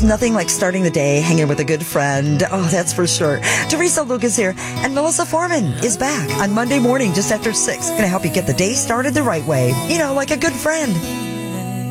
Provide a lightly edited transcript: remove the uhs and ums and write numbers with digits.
There's nothing like starting the day hanging with a good friend. Oh, that's for sure. Teresa Lucas here, and Melissa Foreman is back on Monday morning just after 6. Going to help you get the day started the right way. You know, like a good friend.